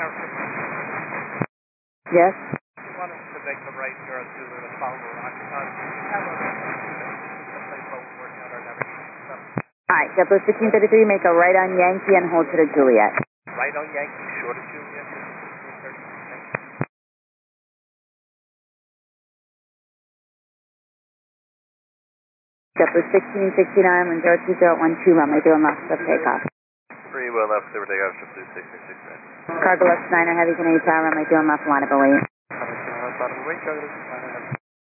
Yes? You want us to make the right here on Zulu to follow Rockcon. We have a place where we're working on our navigation stuff. Alright, JetBlue 1633, make a right on Yankee and hold to the Juliet. Right on Yankee, short of Juliet. JetBlue 1669, wind 02012, runway 21 left for takeoff. 3 well left, clear for takeoff, JetBlue 1669. Cargo left 9er, heavy Canadian tower, runway 21 left, line up away. Bottom of the wing, cargo left 9er.